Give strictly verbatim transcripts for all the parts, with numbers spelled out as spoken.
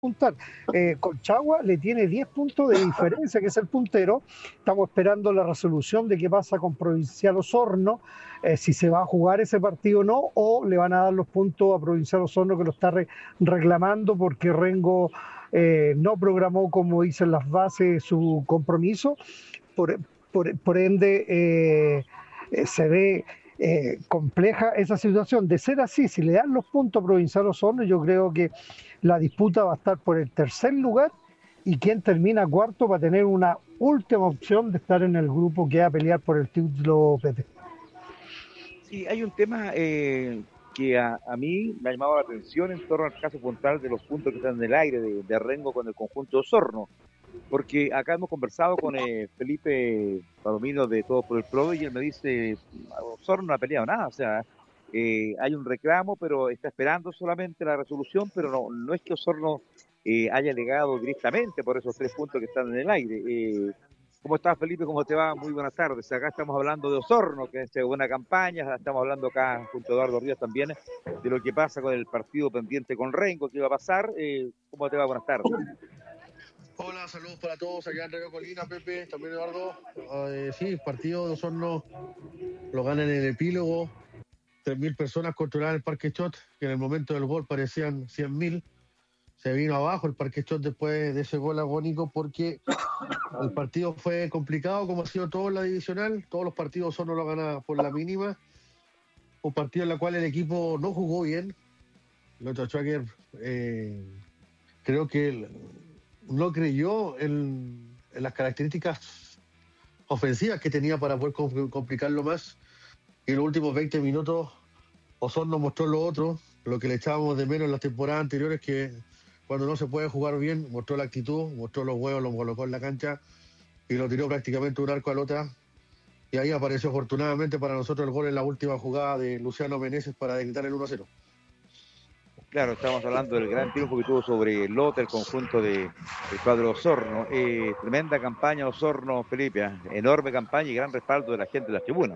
Puntal. Eh, Colchagua le tiene diez puntos de diferencia, que es el puntero. Estamos esperando la resolución de qué pasa con Provincial Osorno, eh, si se va a jugar ese partido o no, o le van a dar los puntos a Provincial Osorno, que lo está re reclamando porque Rengo eh, no programó, como dicen las bases, su compromiso. Por, por, por ende, eh, eh, se ve eh, compleja esa situación. De ser así, si le dan los puntos a Provincial Osorno, yo creo que la disputa va a estar por el tercer lugar, y quien termina cuarto va a tener una última opción de estar en el grupo que va a pelear por el título P T. Sí, hay un tema eh, que a, a mí me ha llamado la atención en torno al caso puntual de los puntos que están en el aire de, de Rengo con el conjunto de Osorno, porque acá hemos conversado con eh, Felipe Palomino de Todo por el Pro, y él me dice, Osorno no ha peleado nada, o sea, eh, hay un reclamo, pero está esperando solamente la resolución, pero no, no es que Osorno eh, haya alegado directamente por esos tres puntos que están en el aire. Eh, ¿Cómo estás, Felipe? ¿Cómo te va? Muy buenas tardes. Acá estamos hablando de Osorno, que es buena campaña. Estamos hablando acá, junto a Eduardo Ríos también, de lo que pasa con el partido pendiente con Rengo, qué va a pasar. Eh, ¿Cómo te va? Buenas tardes. Hola, saludos para todos allá en Radio Colina, Pepe, también Eduardo. Eh, sí, el partido de Osorno lo ganan en el epílogo. tres mil personas controlaban el Parque Chot, que en el momento del gol parecían cien mil. Se vino abajo el Parque Chot después de ese gol agónico, porque el partido fue complicado, como ha sido todo en la divisional. Todos los partidos Osorno lo gana por la mínima. Un partido en el cual el equipo no jugó bien. Lothar Schwager eh, creo que el, no creyó en, en las características ofensivas que tenía para poder complicarlo más. Y en los últimos veinte minutos Osorno mostró lo otro, lo que le echábamos de menos en las temporadas anteriores, que cuando no se puede jugar bien, mostró la actitud, mostró los huevos, los colocó en la cancha y lo tiró prácticamente un arco al otra. Y ahí apareció afortunadamente para nosotros el gol en la última jugada de Luciano Meneses para decretar el uno a cero. Claro, estamos hablando del gran triunfo que tuvo sobre el Lota, el conjunto de, del cuadro Osorno. Eh, tremenda campaña Osorno, Felipe, enorme campaña y gran respaldo de la gente de las tribunas.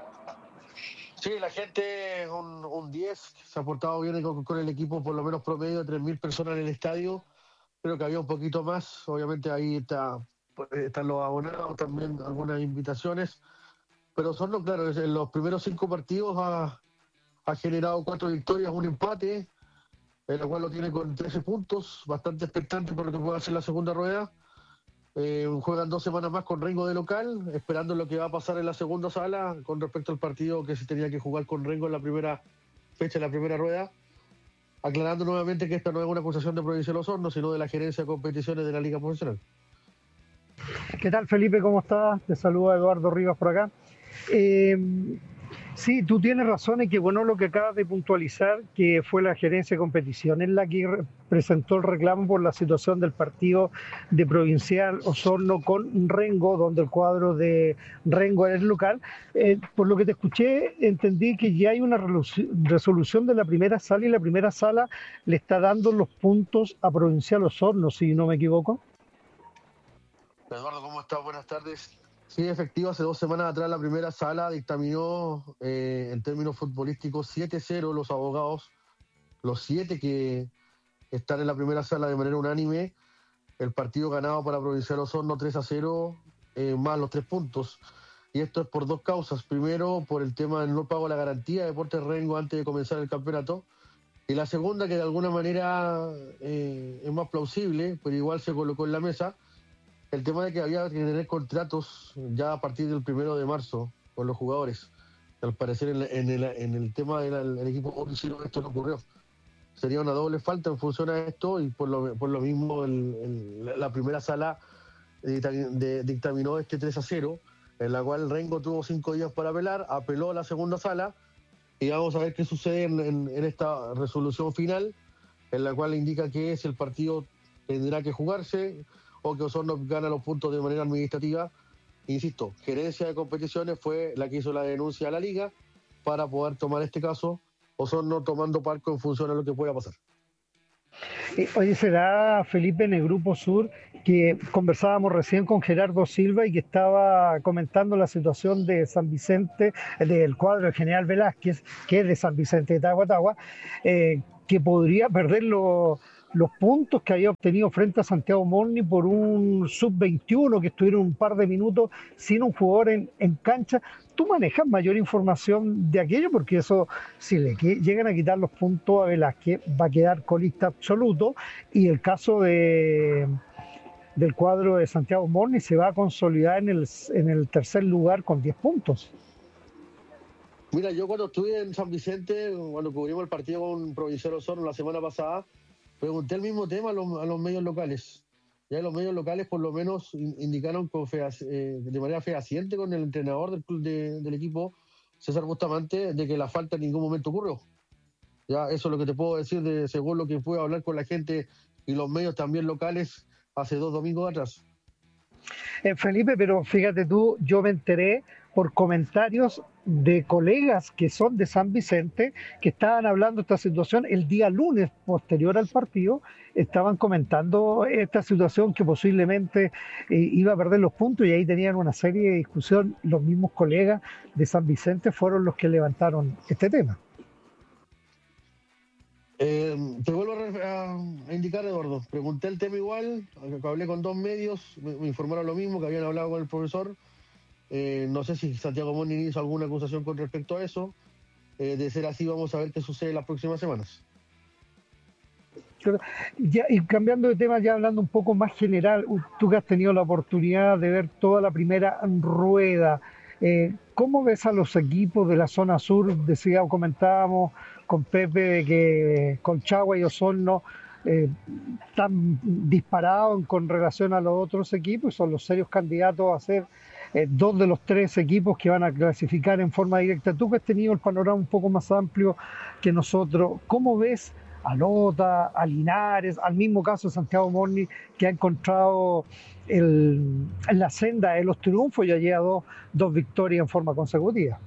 Sí, la gente un, un diez, se ha portado bien con, con el equipo, por lo menos promedio de tres mil personas en el estadio. Creo que había un poquito más, obviamente ahí está, están los abonados, también algunas invitaciones. Pero Osorno, claro, en los primeros cinco partidos ha, ha generado cuatro victorias, un empate, el cual lo tiene con trece puntos, bastante expectante por lo que pueda hacer la segunda rueda. Eh, juegan dos semanas más con Rengo de local, esperando lo que va a pasar en la segunda sala con respecto al partido que se tenía que jugar con Rengo en la primera fecha, en la primera rueda. Aclarando nuevamente que esta no es una acusación de Provincial Osorno, sino de la gerencia de competiciones de la Liga Profesional. ¿Qué tal, Felipe? ¿Cómo estás? Te saluda Eduardo Rivas por acá. Eh, sí, tú tienes razón en que, bueno, lo que acabas de puntualizar, que fue la gerencia de competiciones la que presentó el reclamo por la situación del partido de Provincial Osorno con Rengo, donde el cuadro de Rengo era el local. Eh, por lo que te escuché, entendí que ya hay una resolución de la primera sala, y la primera sala le está dando los puntos a Provincial Osorno, si no me equivoco. Eduardo, ¿cómo estás? Buenas tardes. Sí, efectivo, hace dos semanas atrás la primera sala dictaminó eh, en términos futbolísticos siete cero los abogados, los siete que están en la primera sala de manera unánime, el partido ganado para Provincial Osorno tres a cero, eh, más los tres puntos. Y esto es por dos causas. Primero, por el tema del no pago de la garantía de Deportes Rengo antes de comenzar el campeonato. Y la segunda, que de alguna manera eh, es más plausible, pero igual se colocó en la mesa, el tema de que había que tener contratos ya a partir del primero de marzo con los jugadores. Al parecer en, en, el, en el tema del el equipo Orsino esto no ocurrió. Sería una doble falta en función a esto, y por lo, por lo mismo el, el, la primera sala dictaminó este tres a cero, en la cual Rengo tuvo cinco días para apelar, apeló a la segunda sala, y vamos a ver qué sucede en, en, en esta resolución final, en la cual indica que si el partido tendrá que jugarse o que Osorno gana los puntos de manera administrativa. Insisto, gerencia de competiciones fue la que hizo la denuncia a la liga para poder tomar este caso, Osorno tomando palco en función a lo que pueda pasar. Oye, será, Felipe, en el Grupo Sur, que conversábamos recién con Gerardo Silva y que estaba comentando la situación de San Vicente, del cuadro del General Velázquez, que es de San Vicente de Tahuatahua, eh, que podría perderlo los puntos que había obtenido frente a Santiago Morning por un sub veintiuno que estuvieron un par de minutos sin un jugador en, en cancha. ¿Tú manejas mayor información de aquello? Porque eso, si le que, llegan a quitar los puntos a Velázquez, va a quedar colista absoluto, y el caso de del cuadro de Santiago Morning se va a consolidar en el, en el tercer lugar con diez puntos. Mira, yo cuando estuve en San Vicente, cuando cubrimos el partido con Provincial Osorno la semana pasada, pregunté el mismo tema a los, a los medios locales. Ya los medios locales por lo menos indicaron con fea, eh, de manera fehaciente con el entrenador del, de, del equipo, César Bustamante, de que la falta en ningún momento ocurrió. Ya eso es lo que te puedo decir de, según lo que pude hablar con la gente y los medios también locales hace dos domingos atrás. Eh, Felipe, pero fíjate tú, yo me enteré por comentarios de colegas que son de San Vicente, que estaban hablando de esta situación el día lunes posterior al partido, estaban comentando esta situación que posiblemente eh, iba a perder los puntos, y ahí tenían una serie de discusión. Los mismos colegas de San Vicente fueron los que levantaron este tema. Eh, te vuelvo a, a indicar, Eduardo, pregunté el tema igual, hablé con dos medios, me, me informaron lo mismo, que habían hablado con el profesor. Eh, no sé si Santiago Morning hizo alguna acusación con respecto a eso. Eh, de ser así, vamos a ver qué sucede en las próximas semanas. Ya, y cambiando de tema, ya hablando un poco más general, tú que has tenido la oportunidad de ver toda la primera rueda, eh, ¿cómo ves a los equipos de la zona sur? Decía, comentábamos con Pepe de que Colchagua y Osorno eh, están disparados con relación a los otros equipos y son los serios candidatos a ser eh, dos de los tres equipos que van a clasificar en forma directa. Tú que has tenido el panorama un poco más amplio que nosotros, ¿cómo ves a Lota, a Linares, al mismo caso de Santiago Morning, que ha encontrado el, en la senda de los triunfos y ha llegado dos, dos victorias en forma consecutiva?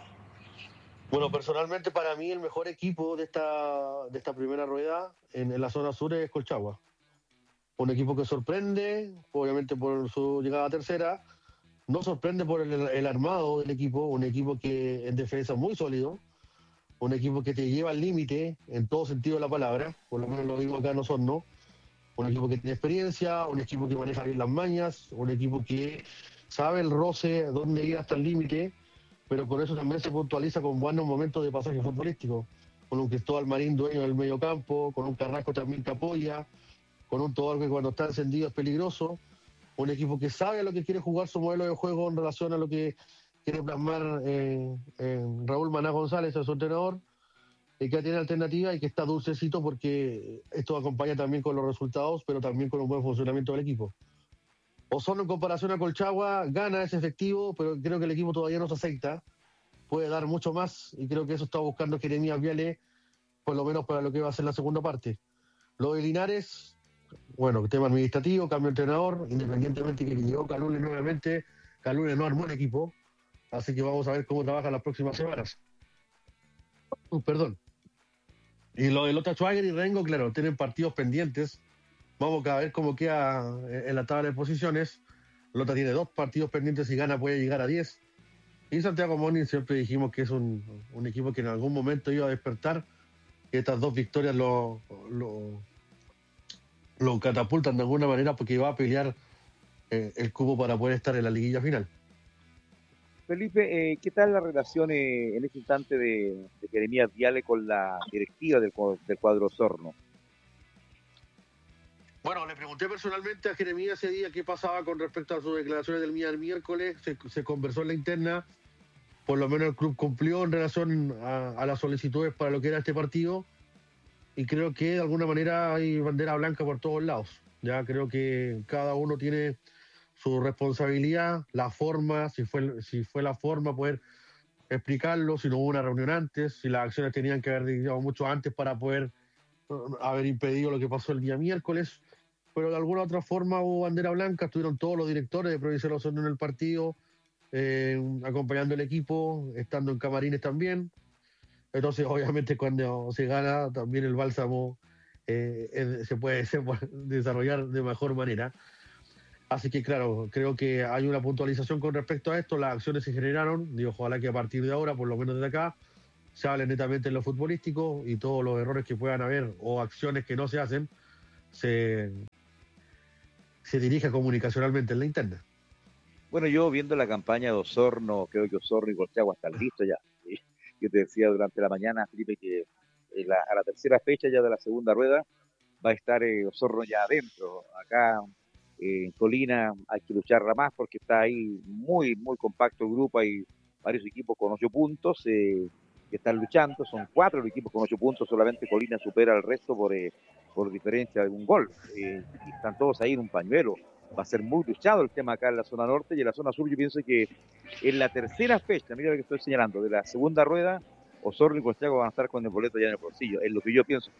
Bueno, personalmente para mí el mejor equipo de esta, de esta primera rueda en, en la zona sur es Colchagua. Un equipo que sorprende, obviamente por su llegada a tercera, no sorprende por el, el armado del equipo, un equipo que en defensa es muy sólido, un equipo que te lleva al límite en todo sentido de la palabra, por lo menos lo digo acá en Osorno, un equipo que tiene experiencia, un equipo que maneja bien las mañas, un equipo que sabe el roce, dónde ir hasta el límite, pero con eso también se puntualiza con buenos momentos de pasaje futbolístico, con un Cristóbal Marín dueño del medio campo, con un Carrasco también que apoya, con un Tobar que cuando está encendido es peligroso, un equipo que sabe a lo que quiere jugar su modelo de juego en relación a lo que quiere plasmar eh, eh, Raúl Maná González, a su entrenador, y que tiene alternativa y que está dulcecito porque esto acompaña también con los resultados, pero también con un buen funcionamiento del equipo. Osorno en comparación a Colchagua gana ese efectivo, pero creo que el equipo todavía no se acepta, puede dar mucho más y creo que eso está buscando Jeremías Viale, por lo menos para lo que va a ser la segunda parte. Lo de Linares, bueno, tema administrativo, cambio de entrenador, independientemente de que llegó Calule nuevamente, Calule no armó el equipo, así que vamos a ver cómo trabaja las próximas semanas. Uh, perdón. Y lo de Lota Schwager y Rengo, claro, tienen partidos pendientes. Vamos a ver cómo queda en la tabla de posiciones. Lota tiene dos partidos pendientes y gana, puede llegar a diez. Y Santiago Morning siempre dijimos que es un, un equipo que en algún momento iba a despertar. Y estas dos victorias lo, lo, lo catapultan de alguna manera porque va a pelear eh, el cubo para poder estar en la liguilla final. Felipe, eh, ¿qué tal la relación eh, en este instante de, de Jeremías Viale con la directiva del, del cuadro Osorno? Bueno, le pregunté personalmente a Jeremías ese día qué pasaba con respecto a sus declaraciones del día miércoles. Se, se conversó en la interna. Por lo menos el club cumplió en relación a, a las solicitudes para lo que era este partido. Y creo que de alguna manera hay bandera blanca por todos lados. Ya creo que cada uno tiene su responsabilidad, la forma, si fue, si fue la forma poder explicarlo, si no hubo una reunión antes, si las acciones tenían que haber llegado mucho antes para poder uh, haber impedido lo que pasó el día miércoles. Pero de alguna u otra forma hubo bandera blanca, estuvieron todos los directores de Provincial Osorno en el partido, eh, acompañando el equipo, estando en camarines también. Entonces, obviamente, cuando se gana, también el bálsamo eh, se puede se puede desarrollar de mejor manera. Así que, claro, creo que hay una puntualización con respecto a esto, las acciones se generaron, y ojalá que a partir de ahora, por lo menos desde acá, se hable netamente en lo futbolístico y todos los errores que puedan haber o acciones que no se hacen, se, se dirija comunicacionalmente en la interna. Bueno, yo viendo la campaña de Osorno, creo que Osorno y Colchagua están listos ya. Yo te decía durante la mañana, Felipe, que la, a la tercera fecha ya de la segunda rueda va a estar eh, Osorno ya adentro. Acá eh, en Colina hay que lucharla más porque está ahí muy, muy compacto el grupo, hay varios equipos con ocho puntos eh, que están luchando, son cuatro los equipos con ocho puntos, solamente Colina supera al resto por, eh, por diferencia de un gol. Eh, y están todos ahí en un pañuelo. Va a ser muy luchado el tema acá en la zona norte y en la zona sur yo pienso que en la tercera fecha, mira lo que estoy señalando, de la segunda rueda, Osorno y Colchagua van a estar con el boleto ya en el bolsillo, es lo que yo pienso.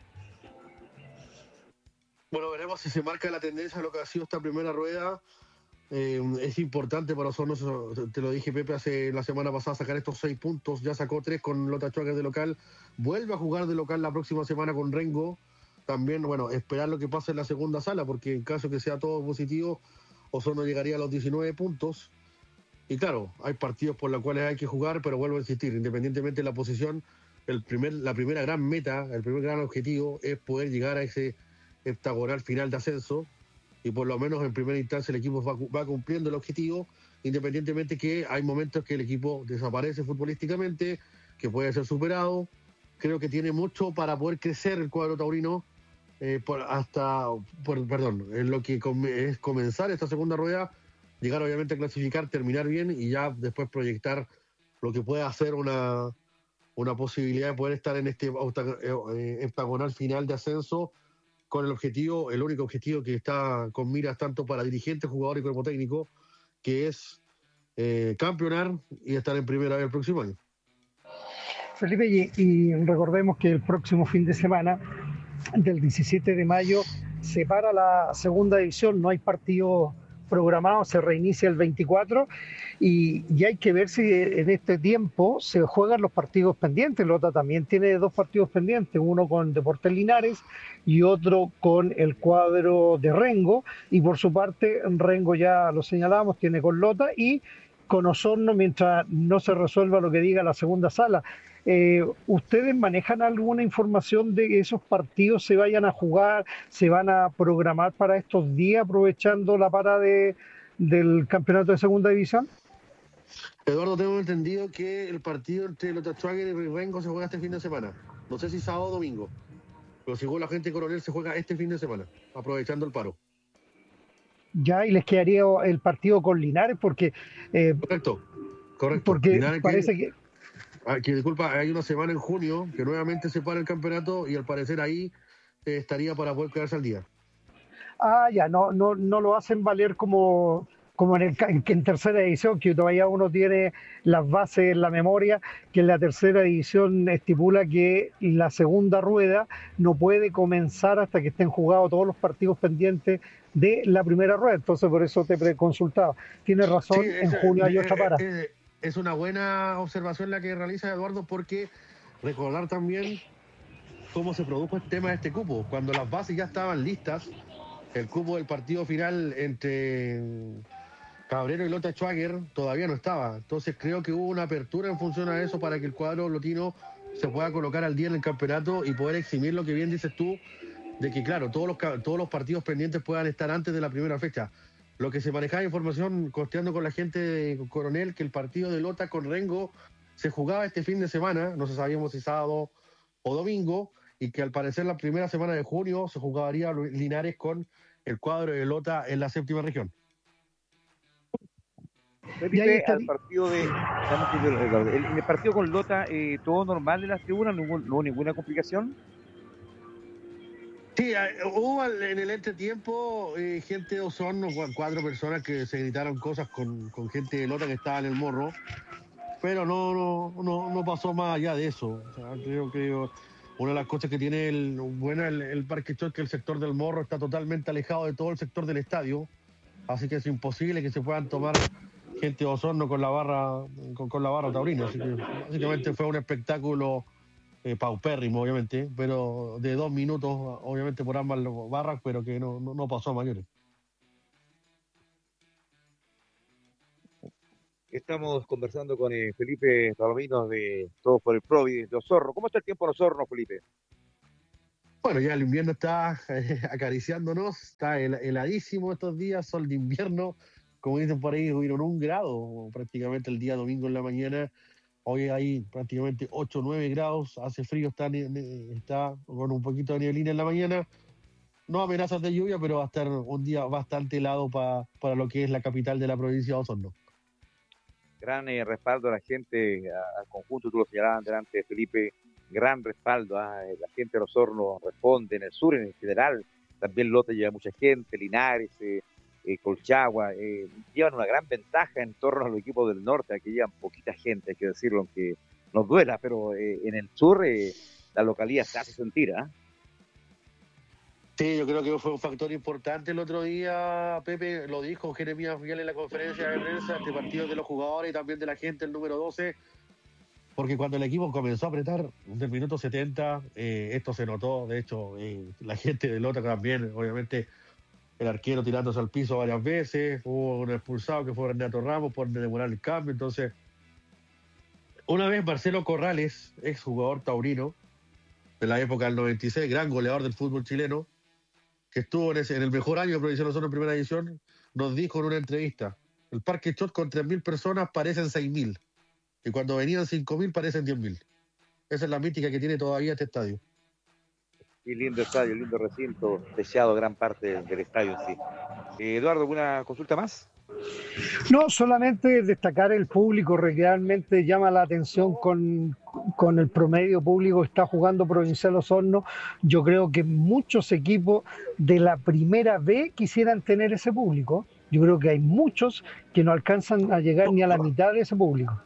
Bueno, veremos si se marca la tendencia a lo que ha sido esta primera rueda. Eh, es importante para Osorno, te lo dije Pepe hace la semana pasada, sacar estos seis puntos. Ya sacó tres con Lota Schwager de local, vuelve a jugar de local la próxima semana con Rengo. También, bueno, esperar lo que pase en la segunda sala, porque en caso que sea todo positivo, Osorno llegaría a los diecinueve puntos. Y claro, hay partidos por los cuales hay que jugar, pero vuelvo a insistir, independientemente de la posición, el primer, la primera gran meta, el primer gran objetivo es poder llegar a ese heptagonal final de ascenso, y por lo menos en primera instancia el equipo va, va cumpliendo el objetivo, independientemente que hay momentos que el equipo desaparece futbolísticamente, que puede ser superado. Creo que tiene mucho para poder crecer el cuadro taurino, eh, por hasta, por, perdón, en lo que com- es comenzar esta segunda rueda, llegar obviamente a clasificar, terminar bien y ya después proyectar lo que pueda hacer una, una posibilidad de poder estar en este heptagonal final de ascenso, con el objetivo, el único objetivo que está con miras tanto para dirigentes, jugadores y cuerpo técnico, que es eh, campeonar y estar en primera vez el próximo año. Felipe, y, y recordemos que el próximo fin de semana, del diecisiete de mayo, se para la segunda división, no hay partido programado, se reinicia el veinticuatro y, y hay que ver si en este tiempo se juegan los partidos pendientes. Lota también tiene dos partidos pendientes, uno con Deportes Linares y otro con el cuadro de Rengo, y por su parte Rengo, ya lo señalábamos, tiene con Lota y con Osorno mientras no se resuelva lo que diga la segunda sala. Eh, ¿Ustedes manejan alguna información de que esos partidos se vayan a jugar, se van a programar para estos días, aprovechando la para de, del campeonato de segunda división? Eduardo, tengo entendido que el partido entre Lota Schwager y Rengo se juega este fin de semana. No sé si sábado o domingo, pero según la gente de Coronel se juega este fin de semana, aprovechando el paro. Ya, y les quedaría el partido con Linares, porque... Eh, correcto, correcto. Porque Linares parece que... que... Ah, que disculpa, hay una semana en junio que nuevamente se para el campeonato y al parecer ahí eh, estaría para poder quedarse al día. Ah, ya, no, no, no lo hacen valer como, como en, el, en, en tercera edición, que todavía uno tiene las bases en la memoria, que en la tercera edición estipula que la segunda rueda no puede comenzar hasta que estén jugados todos los partidos pendientes de la primera rueda. Entonces, por eso te preconsultaba. Tienes razón, Sí, en es, junio hay otra para. Es, es una buena observación la que realiza Eduardo, porque recordar también cómo se produjo el tema de este cupo. Cuando las bases ya estaban listas, el cupo del partido final entre Cabrero y Lota Schwager todavía no estaba. Entonces creo que hubo una apertura en función a eso para que el cuadro lotino se pueda colocar al día en el campeonato y poder eximir lo que bien dices tú, de que claro, todos los, todos los partidos pendientes puedan estar antes de la primera fecha. Lo que se manejaba información costeando con la gente de Coronel, que el partido de Lota con Rengo se jugaba este fin de semana, no se sabíamos si sábado o domingo, y que al parecer la primera semana de junio se jugaría Linares con el cuadro de Lota en la séptima región. Felipe, al partido de en el partido con Lota, eh, todo normal en las tribunas, no hubo, no hubo ninguna complicación. Sí, hubo en el entretiempo eh, gente de Osorno, cuatro personas que se gritaron cosas con, con gente de Lota que estaba en el morro, pero no, no, no, no pasó más allá de eso. O sea, creo que una de las cosas que tiene el bueno el, el Parque Chol, que el sector del morro está totalmente alejado de todo el sector del estadio, así que es imposible que se puedan tomar gente de Osorno con la barra con, con la barra taurina. Así que básicamente fue un espectáculo Eh, paupérrimo, obviamente, pero de dos minutos, obviamente, por ambas barras, pero que no, no, no pasó a mayores. Estamos conversando con eh, Felipe Palomino de Todos por el Provi de Osorno. ¿Cómo está el tiempo en Osorno, Felipe? Bueno, ya el invierno está eh, acariciándonos, está hel- heladísimo estos días, sol de invierno, como dicen por ahí, hubieron un grado prácticamente el día domingo en la mañana. Hoy hay prácticamente ocho o nueve grados, hace frío, está, ne- ne- está con un poquito de neblina en la mañana. No amenazas de lluvia, pero va a estar un día bastante helado pa- para lo que es la capital de la provincia de Osorno. Gran eh, respaldo a la gente, a- al conjunto, tú lo señalabas delante, Felipe, gran respaldo. Ah, eh, la gente de los hornos responde, en el sur en general, también Lota lleva mucha gente, Linares, eh, eh, Colchagua, eh, llevan una gran ventaja en torno a los equipos del norte, aquí llevan poquita gente, hay que decirlo, aunque nos duela, pero eh, en el sur eh, la localidad se hace sentir, ¿ah? Sí, yo creo que fue un factor importante el otro día, Pepe, lo dijo Jeremías Fiel en la conferencia de prensa, este partido de los jugadores y también de la gente, el número doce, porque cuando el equipo comenzó a apretar del minuto setenta, eh, esto se notó, de hecho, eh, la gente de Lota también, obviamente, el arquero tirándose al piso varias veces, hubo un expulsado que fue Renato Ramos por demorar el cambio, entonces, una vez Marcelo Corrales, ex jugador taurino, de la época del noventa y seis, gran goleador del fútbol chileno, que estuvo en, ese, en el mejor año de Provincial Osorno en primera edición, nos dijo en una entrevista, el Parque Chot con tres mil personas parecen seis mil, y cuando venían cinco mil parecen diez mil. Esa es la mística que tiene todavía este estadio. Y lindo estadio, lindo recinto, deseado gran parte del estadio en sí. Eh, Eduardo, ¿alguna consulta más? No, solamente destacar el público, realmente llama la atención con, con el promedio público que está jugando Provincial Osorno. Yo creo que muchos equipos de la primera B quisieran tener ese público. Yo creo que hay muchos que no alcanzan a llegar ni a la mitad de ese público.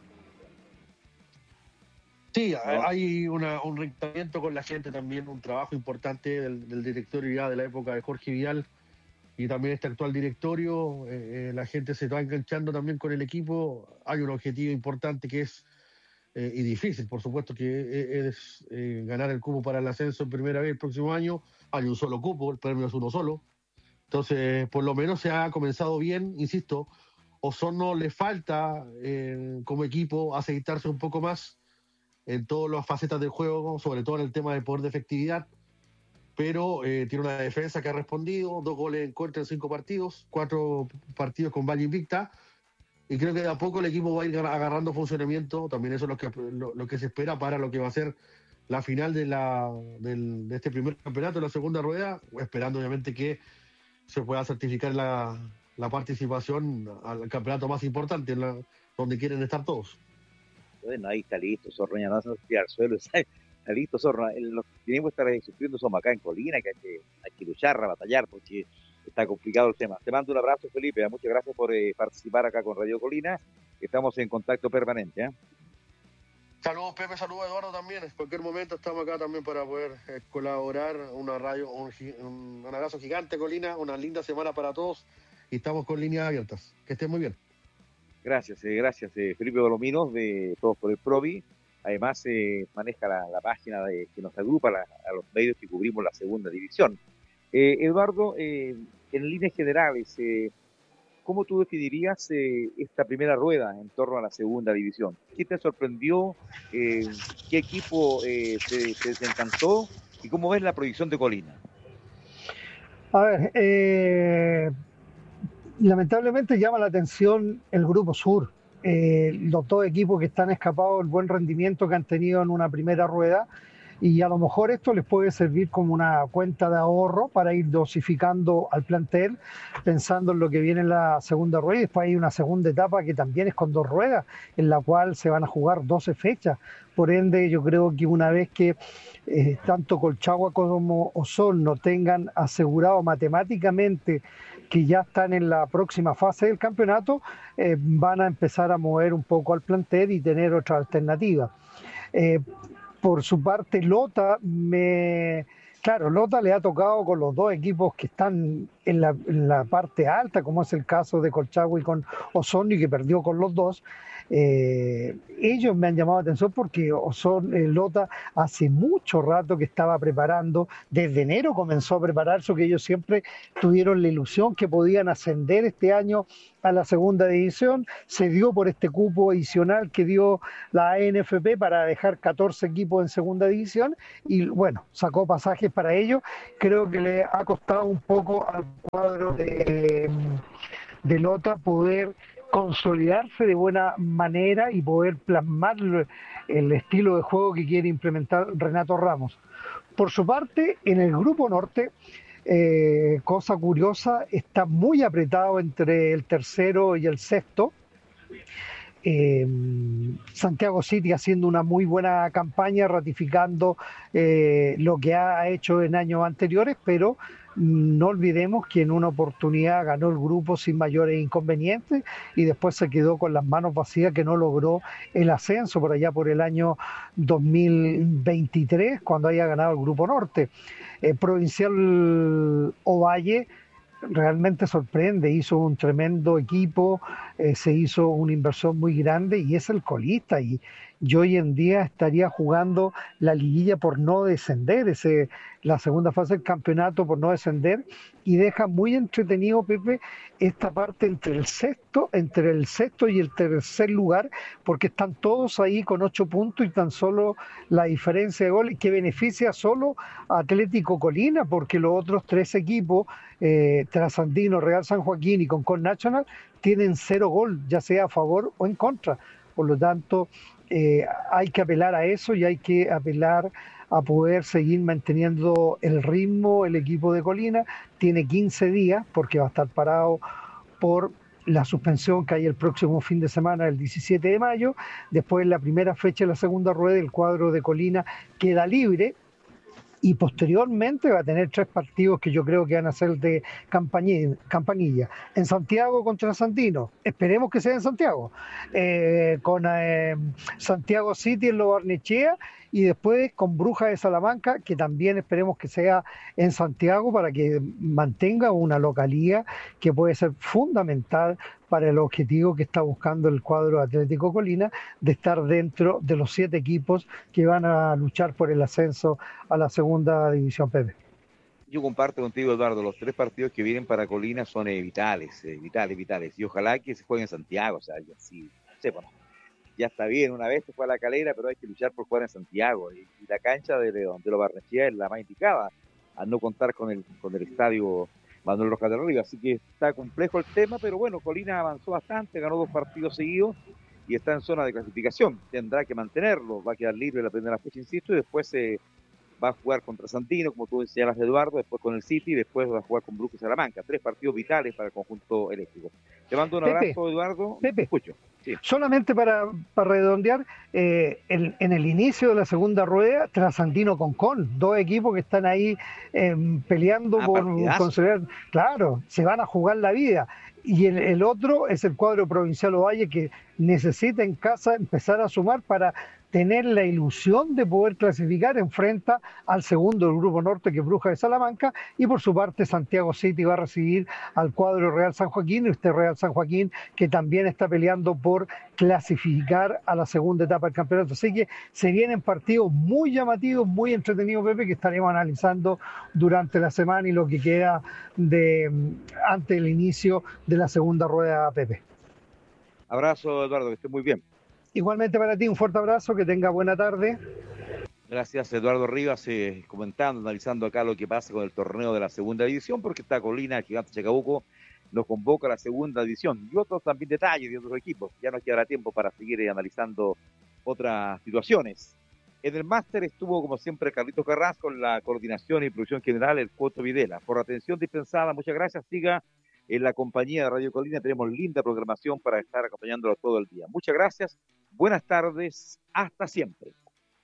Sí, Bueno, hay una, un reclutamiento con la gente también, un trabajo importante del, del directorio ya de la época de Jorge Vidal y también este actual directorio. Eh, eh, la gente se está enganchando también con el equipo. Hay un objetivo importante que es, eh, y difícil, por supuesto, que es eh, ganar el cupo para el ascenso en primera vez el próximo año. Hay un solo cupo, el premio es uno solo. Entonces, por lo menos se ha comenzado bien, insisto. Osorno le falta eh, como equipo aceitarse un poco más en todas las facetas del juego, sobre todo en el tema de poder de efectividad, pero eh, tiene una defensa que ha respondido, dos goles en contra en cinco partidos, cuatro partidos con Valle Invicta, y creo que de a poco el equipo va a ir agarrando funcionamiento, también eso es lo que, lo, lo que se espera para lo que va a ser la final de, la, del, de este primer campeonato, la segunda rueda, esperando obviamente que se pueda certificar la, la participación al campeonato más importante, en la, donde quieren estar todos. bueno, ahí está listo, Zorro, ya no hacen tirar al suelo, está listo, Zorro. Lo que tenemos que estar sufriendo somos acá en Colina, que hay que, hay que luchar, a batallar, porque está complicado el tema. Te mando un abrazo, Felipe, muchas gracias por eh, participar acá con Radio Colina, estamos en contacto permanente. ¿eh? Saludos Pepe, saludos Eduardo también. En cualquier momento estamos acá también para poder eh, colaborar. Una radio, un, un, un abrazo gigante, Colina. Una linda semana para todos y estamos con líneas abiertas. Que estén muy bien. Gracias, eh, gracias eh, Felipe Dolominos de Todos por el Provi. Además eh, maneja la, la página de, que nos agrupa la, a los medios que cubrimos la segunda división. Eh, Eduardo, eh, en líneas generales, eh, ¿cómo tú definirías eh, esta primera rueda en torno a la segunda división? ¿Qué te sorprendió? Eh, ¿Qué equipo eh, te, te desencantó? ¿Y cómo ves la proyección de Colina? A ver, eh, lamentablemente llama la atención el Grupo Sur. Eh, los dos equipos que están escapados, el buen rendimiento que han tenido en una primera rueda, y a lo mejor esto les puede servir como una cuenta de ahorro para ir dosificando al plantel, pensando en lo que viene en la segunda rueda, y después hay una segunda etapa que también es con dos ruedas, en la cual se van a jugar doce fechas. Por ende, yo creo que una vez que eh, tanto Colchagua como Osorno tengan asegurado matemáticamente que ya están en la próxima fase del campeonato, eh, van a empezar a mover un poco al plantel y tener otra alternativa. Eh, por su parte, Lota, me... claro, Lota le ha tocado con los dos equipos que están en la, en la parte alta, como es el caso de Colchagua y con Osorno, y que perdió con los dos. Eh, ellos me han llamado la atención porque Osorno, eh, Lota hace mucho rato que estaba preparando, desde enero comenzó a prepararse, que ellos siempre tuvieron la ilusión que podían ascender este año a la segunda división. Se dio por este cupo adicional que dio la A N F P para dejar catorce equipos en segunda división y bueno, sacó pasajes para ellos. Creo que le ha costado un poco al cuadro de, de Lota poder consolidarse de buena manera y poder plasmar el estilo de juego que quiere implementar Renato Ramos. Por su parte, en el Grupo Norte, eh, cosa curiosa, está muy apretado entre el tercero y el sexto. Eh, Santiago City haciendo una muy buena campaña, ratificando eh, lo que ha hecho en años anteriores, pero no olvidemos que en una oportunidad ganó el grupo sin mayores inconvenientes y después se quedó con las manos vacías, que no logró el ascenso por allá por el año dos mil veintitrés, cuando haya ganado el Grupo Norte. Eh, Provincial Ovalle realmente sorprende, hizo un tremendo equipo, eh, se hizo una inversión muy grande y es el colista, y yo hoy en día estaría jugando la liguilla por no descender, ese, la segunda fase del campeonato por no descender, y deja muy entretenido, Pepe, esta parte entre el sexto, entre el sexto y el tercer lugar, porque están todos ahí con ocho puntos y tan solo la diferencia de goles que beneficia solo a Atlético Colina, porque los otros tres equipos, eh, Trasandino, Real San Joaquín y Concón Nacional, tienen cero gol, ya sea a favor o en contra. Por lo tanto, eh, hay que apelar a eso y hay que apelar a poder seguir manteniendo el ritmo. El equipo de Colina tiene quince días porque va a estar parado por la suspensión que hay el próximo fin de semana, el diecisiete de mayo. Después, en la primera fecha de la segunda rueda, el cuadro de Colina queda libre y posteriormente va a tener tres partidos que yo creo que van a ser de campanilla. En Santiago contra Santino, esperemos que sea en Santiago, eh, con eh, Santiago City en Lo Barnechea, y después con Brujas de Salamanca, que también esperemos que sea en Santiago, para que mantenga una localía que puede ser fundamental para el objetivo que está buscando el cuadro Atlético Colina, de estar dentro de los siete equipos que van a luchar por el ascenso a la segunda división, Pepe. Yo comparto contigo, Eduardo, los tres partidos que vienen para Colina son eh, vitales, eh, vitales, vitales, y ojalá que se juegue en Santiago, o sea, ya sí, sepan. Ya está bien, una vez se fue a La Calera, pero hay que luchar por jugar en Santiago, y, y la cancha de, de, de Lo Barnechea es la más indicada, al no contar con el, con el estadio Manuel Rojas de Río, así que está complejo el tema, pero bueno, Colina avanzó bastante, ganó dos partidos seguidos y está en zona de clasificación, tendrá que mantenerlo, va a quedar libre la primera fecha, insisto, y después se... Eh, va a jugar contra Santino, como tú señalas, Eduardo, después con el City, y después va a jugar con Brujas y Salamanca. Tres partidos vitales para el conjunto eléctrico. Te mando un abrazo, Pepe, Eduardo. Pepe, escucho. Sí. Solamente para, para redondear, eh, en, en el inicio de la segunda rueda, Trasandino Concón, dos equipos que están ahí eh, peleando ah, por considerar, claro, se van a jugar la vida. Y el, el otro es el cuadro Provincial Ovalle, que necesita en casa empezar a sumar para tener la ilusión de poder clasificar. Enfrenta al segundo del Grupo Norte, que es Brujas de Salamanca, y por su parte Santiago City va a recibir al cuadro Real San Joaquín, y este Real San Joaquín que también está peleando por clasificar a la segunda etapa del campeonato. Así que se vienen partidos muy llamativos, muy entretenidos, Pepe, que estaremos analizando durante la semana y lo que queda de antes del inicio de la segunda rueda, Pepe. Abrazo, Eduardo, que esté muy bien. Igualmente para ti, un fuerte abrazo, que tenga buena tarde. Gracias, Eduardo Rivas, eh, comentando, analizando acá lo que pasa con el torneo de la segunda división, porque está Colina, el Gigante Chacabuco, nos convoca a la segunda división, y otros también detalles de otros equipos. Ya nos quedará tiempo para seguir eh, analizando otras situaciones. En el máster estuvo, como siempre, Carlitos Carrasco, con la coordinación y producción general, el Coto Videla. Por la atención dispensada, muchas gracias. Siga en la compañía de Radio Colina, tenemos linda programación para estar acompañándolo todo el día. Muchas gracias, buenas tardes, hasta siempre.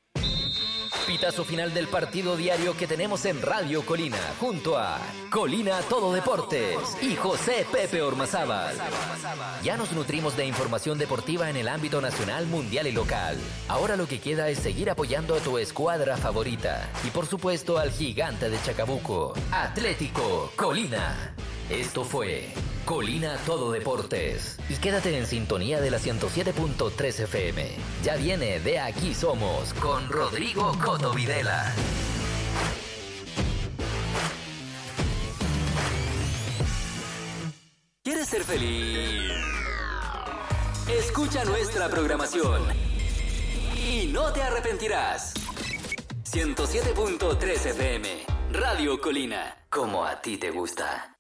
Pitazo final del partido diario que tenemos en Radio Colina, junto a Colina Todo Deportes y José Pepe Ormazábal. Ya nos nutrimos de información deportiva en el ámbito nacional, mundial y local. Ahora lo que queda es seguir apoyando a tu escuadra favorita y por supuesto al Gigante de Chacabuco, Atlético Colina. Esto fue Colina Todo Deportes. Y quédate en sintonía de la ciento siete punto tres F M. Ya viene De Aquí Somos con Rodrigo Coto Videla. ¿Quieres ser feliz? Escucha nuestra programación y no te arrepentirás. ciento siete punto tres F M, Radio Colina, como a ti te gusta.